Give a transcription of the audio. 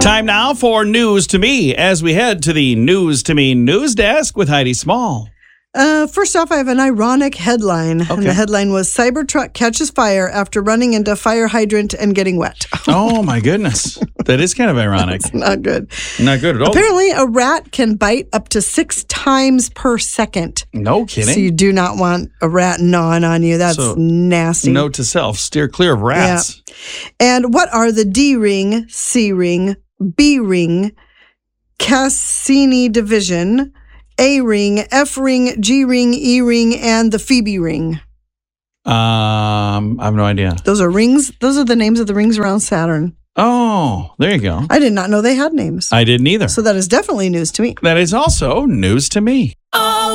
Time now for News to Me as we head to the News to Me news desk with Heidi Small. First off, I have an ironic headline. Okay. And the headline was, Cybertruck catches fire after running into fire hydrant and getting wet. Oh, my goodness. That is kind of ironic. It's not good. Not good at all. Apparently, a rat can bite up to 6 times per second. No kidding. So you do not want a rat gnawing on you. That's nasty. Note to self, steer clear of rats. Yeah. And what are the D ring, C ring, B ring, Cassini division, A ring, F ring, G ring, E ring, and the Phoebe ring? I have no idea. Those are rings. Those are the names of the rings around Saturn. Oh, there you go. I did not know they had names. I didn't either. So that is definitely news to me. That is also news to me.